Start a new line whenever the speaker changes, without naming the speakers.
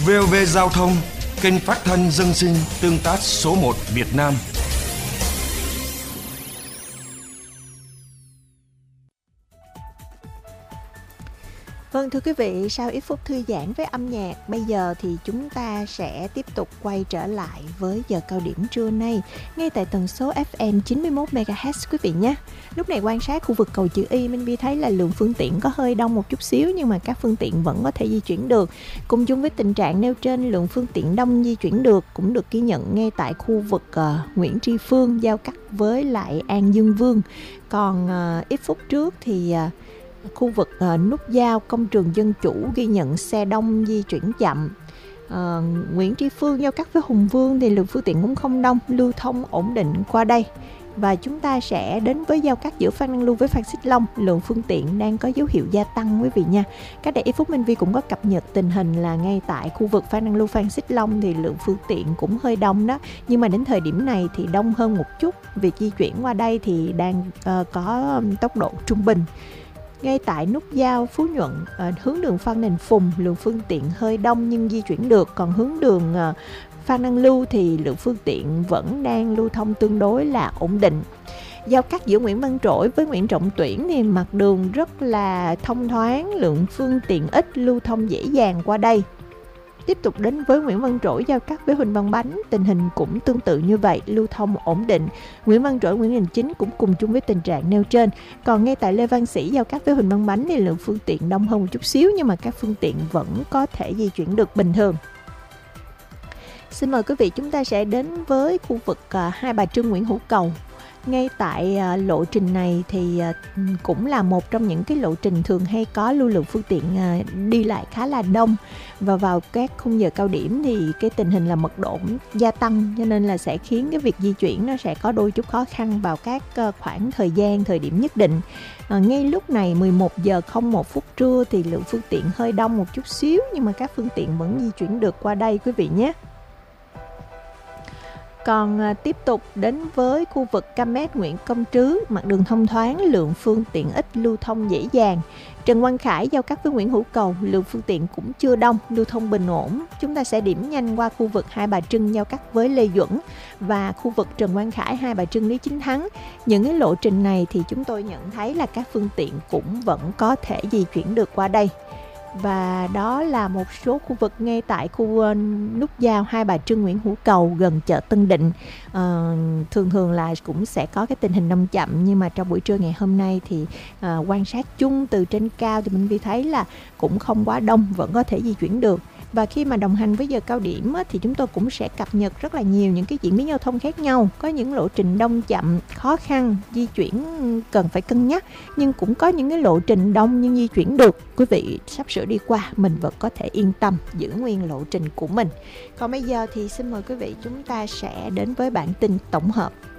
VOV Giao thông, kênh phát thanh dân sinh tương tác số 1 Việt Nam.
Vâng, thưa quý vị, sau ít phút thư giãn với âm nhạc, bây giờ thì chúng ta sẽ tiếp tục quay trở lại với giờ cao điểm trưa nay, ngay tại tần số FM 91 MHz quý vị nhé. Lúc này quan sát khu vực cầu chữ Y, Minh Vi thấy là lượng phương tiện có hơi đông một chút xíu, nhưng mà các phương tiện vẫn có thể di chuyển được. Cùng chung với tình trạng nêu trên, lượng phương tiện đông di chuyển được cũng được ghi nhận ngay tại khu vực Nguyễn Tri Phương giao cắt với lại An Dương Vương. Còn ít phút trước thì khu vực nút giao Công trường Dân Chủ ghi nhận xe đông di chuyển chậm. Nguyễn Tri Phương giao cắt với Hùng Vương thì lượng phương tiện cũng không đông, lưu thông ổn định qua đây. Và chúng ta sẽ đến với giao cắt giữa Phan Đăng Lưu với Phan Xích Long, lượng phương tiện đang có dấu hiệu gia tăng quý vị nha. Cách đây ít phút Minh Vi cũng có cập nhật tình hình là ngay tại khu vực Phan Đăng Lưu Phan Xích Long thì lượng phương tiện cũng hơi đông đó, nhưng mà đến thời điểm này thì đông hơn một chút. Việc di chuyển qua đây thì đang có tốc độ trung bình. Ngay tại nút giao Phú Nhuận, hướng đường Phan Đình Phùng, lượng phương tiện hơi đông nhưng di chuyển được. Còn hướng đường Phan Đăng Lưu thì lượng phương tiện vẫn đang lưu thông tương đối là ổn định. Giao cắt giữa Nguyễn Văn Trỗi với Nguyễn Trọng Tuyển thì mặt đường rất là thông thoáng, lượng phương tiện ít, lưu thông dễ dàng qua đây. Tiếp tục đến với Nguyễn Văn Trỗi giao cắt với Huỳnh Văn Bánh, tình hình cũng tương tự như vậy, lưu thông ổn định. Nguyễn Văn Trỗi, Nguyễn Đình Chính cũng cùng chung với tình trạng nêu trên. Còn ngay tại Lê Văn Sĩ giao cắt với Huỳnh Văn Bánh thì lượng phương tiện đông hơn một chút xíu, nhưng mà các phương tiện vẫn có thể di chuyển được bình thường. Xin mời quý vị, chúng ta sẽ đến với khu vực Hai Bà Trưng Nguyễn Hữu Cầu. Ngay tại lộ trình này thì cũng là một trong những cái lộ trình thường hay có lưu lượng phương tiện đi lại khá là đông, và vào các khung giờ cao điểm thì cái tình hình là mật độ gia tăng, cho nên là sẽ khiến cái việc di chuyển nó sẽ có đôi chút khó khăn vào các khoảng thời điểm nhất định. Ngay lúc này 11 giờ 01 phút trưa thì lượng phương tiện hơi đông một chút xíu, nhưng mà các phương tiện vẫn di chuyển được qua đây quý vị nhé. Còn tiếp tục đến với khu vực Cam Nguyễn Công Trứ, mặt đường thông thoáng, lượng phương tiện ít, lưu thông dễ dàng. Trần Quang Khải giao cắt với Nguyễn Hữu Cầu, lượng phương tiện cũng chưa đông, lưu thông bình ổn. Chúng ta sẽ điểm nhanh qua khu vực Hai Bà Trưng giao cắt với Lê Duẩn và khu vực Trần Quang Khải, Hai Bà Trưng Lý Chính Thắng. Những cái lộ trình này thì chúng tôi nhận thấy là các phương tiện cũng vẫn có thể di chuyển được qua đây. Và đó là một số khu vực ngay tại khu nút giao Hai Bà Trưng Nguyễn Hữu Cầu gần chợ Tân Định. Thường là cũng sẽ có cái tình hình đông chậm, nhưng mà trong buổi trưa ngày hôm nay thì quan sát chung từ trên cao thì mình vi thấy là cũng không quá đông, vẫn có thể di chuyển được. Và khi mà đồng hành với giờ cao điểm thì chúng tôi cũng sẽ cập nhật rất là nhiều những cái diễn biến giao thông khác nhau. Có những lộ trình đông chậm, khó khăn, di chuyển cần phải cân nhắc, nhưng cũng có những cái lộ trình đông nhưng di chuyển được. Quý vị sắp sửa đi qua, mình vẫn có thể yên tâm giữ nguyên lộ trình của mình. Còn bây giờ thì xin mời quý vị, chúng ta sẽ đến với bản tin tổng hợp.